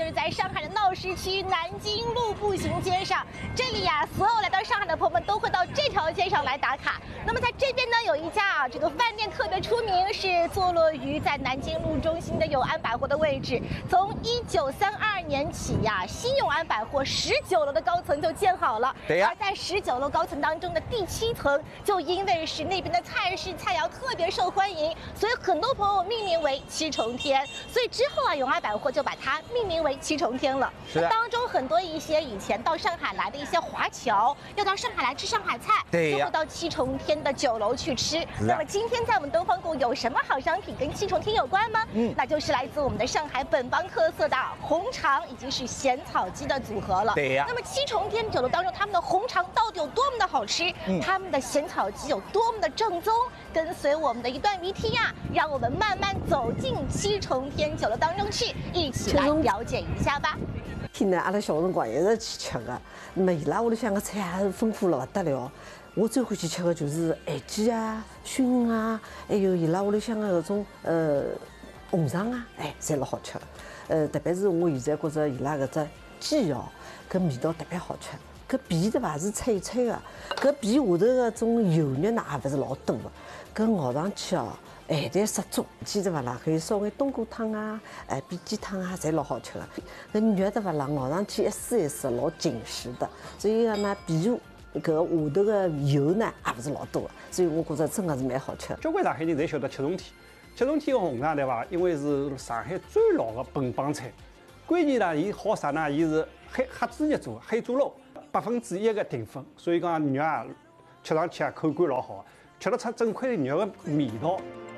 就是在上海的闹市区南京路步行街上。这里呀，所有来到上海的朋友们都会到这条街上来打卡。那么在这边呢，有一家这个饭店特别出名，是坐落于在南京路中心的永安百货的位置。从1932年起呀，新永安百货19楼的高层就建好了。 对呀。 而在19楼高层当中的第7层，就因为是那边的菜式菜肴特别受欢迎，所以很多朋友命名为七重天。所以之后啊，永安百货就把它命名为七重天了。 是的。 当中很多一些以前到上海来的一些华侨，要到上海来吃上海菜， 对呀， 就会到七重天的9楼去吃。那么今天在我们东方谷有什么好商品跟七重天有关吗？那就是来自我们的上海本帮特色的红肠以及是咸草鸡的组合了。 对呀。 那么七重天9楼当中，他们的红肠到底有多么的好吃？他们的咸草鸡有多么的正宗？跟随我们的一段 VT 呀，让我们慢慢走进七重天9楼当中去，一起来了解一下吧。 天呢，阿拉小辰光一直去吃的，那么伊拉屋里向个菜也是丰富了不得了。我最欢喜吃的就是咸鸡啊、熏啊，还有伊拉屋里向个搿种红肠啊，侪老好吃的。特别是我现在觉着伊拉搿只鸡哦，搿味道特别好吃。搿皮对伐是脆脆的，搿皮下头个种油肉呢也勿是老多的，搿咬上去哦，咸淡适中，记得伐啦？可以烧眼冬瓜汤啊，煸鸡汤啊，侪老好吃的。搿肉对伐啦？咬上去一丝一丝老紧实的，所以讲呢，皮下搿下头个油呢也勿是老多的，所以我觉着真的是蛮好吃的。 交关上海人侪晓得七重天，七重天个红肠对伐？因为是上海最老的本帮菜，关键呢，伊好啥呢？伊是黑猪肉做，黑猪肉1%的淀粉，所以讲肉啊吃上去啊口感老好，吃得出整块肉的味道。